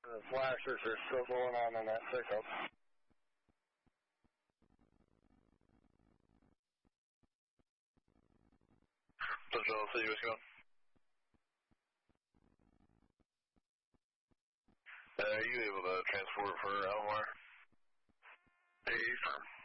The flashers are still going on that pickup. Central City, what's going on? Are you able to transport for Almar? Hey, firm.